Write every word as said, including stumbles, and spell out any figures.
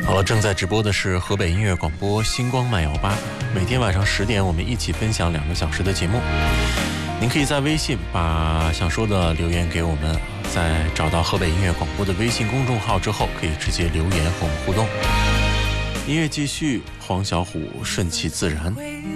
好了，正在直播的是河北音乐广播星光慢摇吧，每天晚上十点我们一起分享两个小时的节目。您可以在微信把想说的留言给我们，在找到河北音乐广播的微信公众号之后，可以直接留言和我们互动。音乐继续，黄小琥顺其自然。